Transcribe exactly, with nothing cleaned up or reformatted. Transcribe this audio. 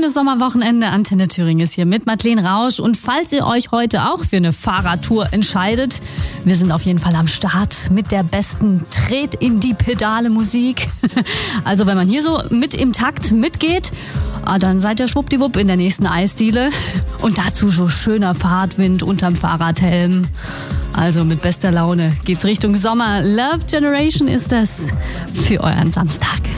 schönes Sommerwochenende. Antenne Thüringen ist hier mit Madeleine Rausch. Und falls ihr euch heute auch für eine Fahrradtour entscheidet, wir sind auf jeden Fall am Start mit der besten Tret in die Pedale Musik. Also wenn man hier so mit im Takt mitgeht, ah, dann seid ihr schwuppdiwupp in der nächsten Eisdiele. Und dazu so schöner Fahrtwind unterm Fahrradhelm. Also mit bester Laune geht's Richtung Sommer. Love Generation ist das für euren Samstag.